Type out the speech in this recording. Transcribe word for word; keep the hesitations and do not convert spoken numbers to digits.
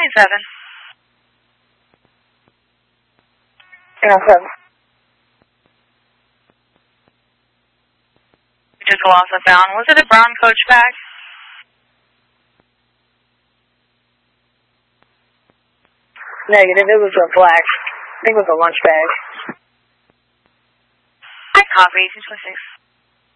twenty-seven. Yeah, seven. Just lost and found. Was it a brown coach bag? Negative. It was a black. I think it was a lunch bag. I copy. two twenty-six.